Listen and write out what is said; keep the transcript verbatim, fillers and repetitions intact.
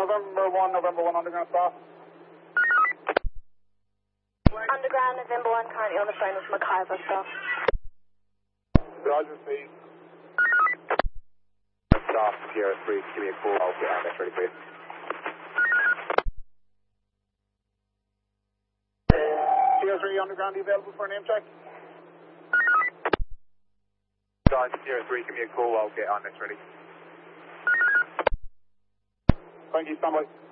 November one, November one, underground stop. Underground, November one, currently on the phone with McIver staff. Roger, please. Stop, Sierra three, give me a call, I'll get on this ready for you. Sierra three, underground, available for a name check? Roger, Sierra three, give me a call, I'll get on this ready. Thank you, stand by.